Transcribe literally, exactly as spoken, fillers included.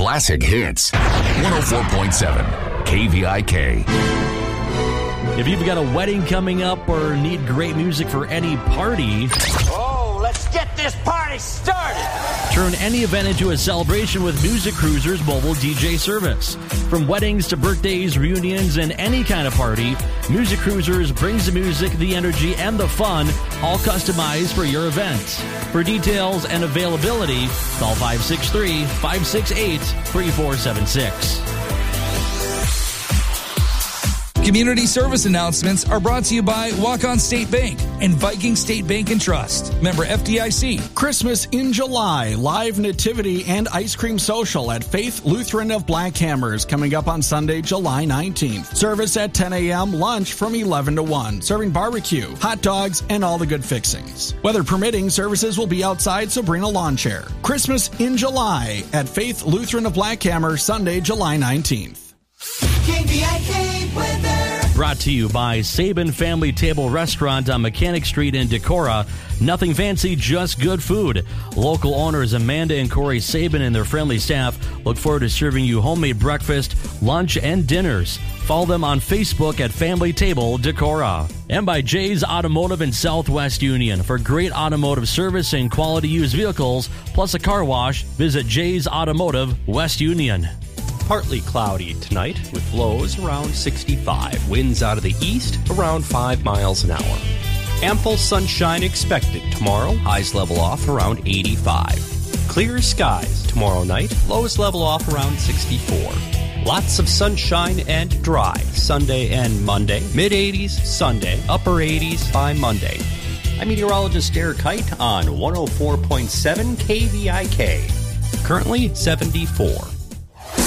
Classic Hits. one oh four point seven K V I K. If you've got a wedding coming up or need great music for any party... Oh, let's get this party started! Turn any event into a celebration with Music Cruiser's mobile D J service. From weddings to birthdays, reunions, and any kind of party, Music Cruisers brings the music, the energy, and the fun, all customized for your event. For details and availability, call five six three, five six eight, three four seven six. Community service announcements are brought to you by Walk-On State Bank and Viking State Bank and Trust. Member F D I C. Christmas in July, live nativity and ice cream social at Faith Lutheran of Black Hammers coming up on Sunday, July nineteenth. Service at ten a.m., lunch from eleven to one, serving barbecue, hot dogs, and all the good fixings. Weather permitting, services will be outside, so bring a lawn chair. Christmas in July at Faith Lutheran of Black Hammer, Sunday, July nineteenth. K V I K weather. Brought to you by Sabin Family Table Restaurant on Mechanic Street in Decorah. Nothing fancy, just good food. Local owners Amanda and Corey Sabin and their friendly staff look forward to serving you homemade breakfast, lunch, and dinners. Follow them on Facebook at Family Table Decorah. And by Jay's Automotive in Southwest Union. For great automotive service and quality used vehicles, plus a car wash, visit Jay's Automotive, West Union. Partly cloudy tonight with lows around sixty-five. Winds out of the east around five miles an hour. Ample sunshine expected tomorrow. Highs level off around eighty-five. Clear skies tomorrow night. Lows level off around sixty-four. Lots of sunshine and dry Sunday and Monday. mid-eighties Sunday. Upper eighties by Monday. I'm meteorologist Derek Height on one oh four point seven K V I K. Currently seventy-four.